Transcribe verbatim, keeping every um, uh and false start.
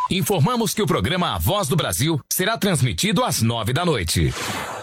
Informamos que o programa A Voz do Brasil será transmitido às nove da noite.